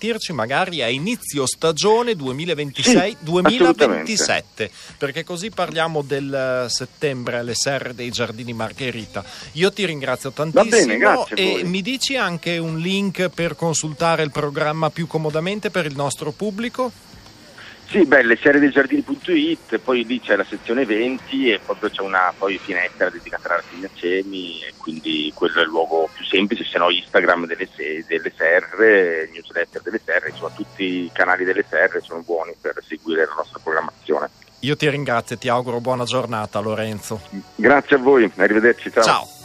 risentirci magari a inizio stagione 2026-2027, perché così parliamo del settembre alle serre dei Giardini Margherita. Io ti ringrazio tantissimo. Va bene, grazie a voi. Mi dici anche un link per consultare il programma più comodamente per il nostro pubblico? Sì, le serre dei giardini.it, poi lì c'è la sezione eventi e proprio c'è una finestra dedicata alla rassegna Cemi, e quindi quello è il luogo più semplice, se no Instagram delle serre, newsletter delle serre, insomma tutti i canali delle serre sono buoni per seguire la nostra programmazione. Io ti ringrazio e ti auguro buona giornata, Lorenzo. Grazie a voi, arrivederci, ciao. Ciao.